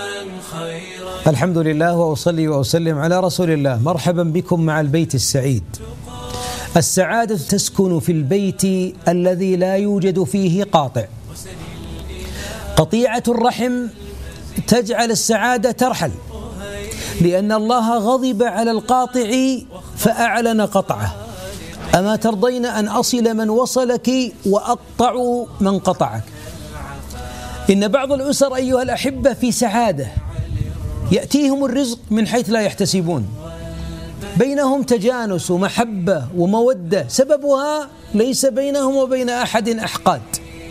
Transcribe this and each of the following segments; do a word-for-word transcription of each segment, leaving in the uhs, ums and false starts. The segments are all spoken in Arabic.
الحمد لله وأصلي وأسلم على رسول الله. مرحبا بكم مع البيت السعيد. السعادة تسكن في البيت الذي لا يوجد فيه قاطع. قطيعة الرحم تجعل السعادة ترحل، لأن الله غضب على القاطع فأعلن قطعه. أما ترضين أن أصل من وصلك وأقطع من قطعك؟ إن بعض الأسر أيها الأحبة في سعادة، يأتيهم الرزق من حيث لا يحتسبون، بينهم تجانس ومحبة ومودة، سببها ليس بينهم وبين أحد أحقاد.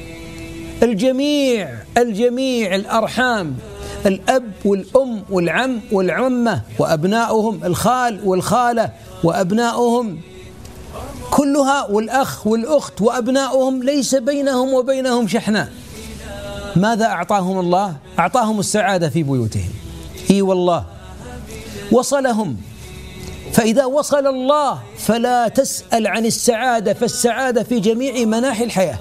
الجميع الجميع الأرحام، الأب والأم والعم والعمة وأبناؤهم، الخال والخالة وأبناؤهم، كلها، والأخ والأخت وأبناؤهم، ليس بينهم وبينهم شحناء. ماذا أعطاهم الله؟ أعطاهم السعادة في بيوتهم. إي والله وصلهم. فإذا وصل الله فلا تسأل عن السعادة، فالسعادة في جميع مناحي الحياة.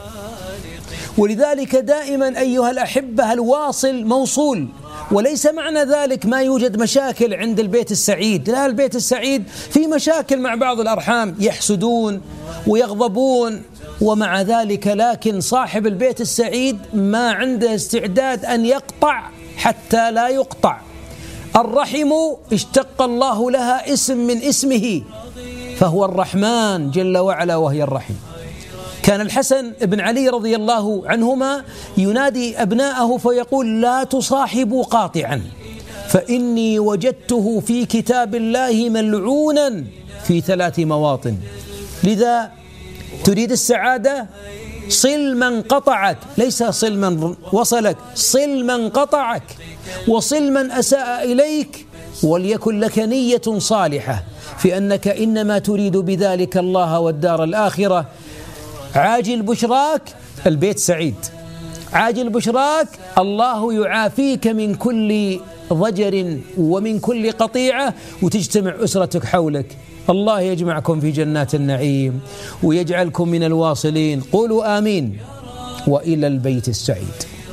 ولذلك دائما أيها الأحبة الواصل موصول، وليس معنى ذلك ما يوجد مشاكل عند البيت السعيد، لا، البيت السعيد في مشاكل مع بعض الأرحام، يحسدون ويغضبون، ومع ذلك لكن صاحب البيت السعيد ما عنده استعداد أن يقطع حتى لا يقطع. الرحم اشتق الله لها اسم من اسمه، فهو الرحمن جل وعلا وهي الرحم. كان الحسن بن علي رضي الله عنهما ينادي أبناءه فيقول: لا تصاحبوا قاطعا، فإني وجدته في كتاب الله ملعونا في ثلاث مواطن. لذا تريد السعادة؟ صل من قطعك، ليس صل من وصلك، صل من قطعك، وصل من أساء إليك، وليكن لك نية صالحة في أنك إنما تريد بذلك الله والدار الآخرة. عاجل بشراك البيت سعيد، عاجل بشراك الله يعافيك من كل ضجر ومن كل قطيعة، وتجتمع أسرتك حولك. الله يجمعكم في جنات النعيم ويجعلكم من الواصلين. قولوا آمين، وإلى البيت السعيد.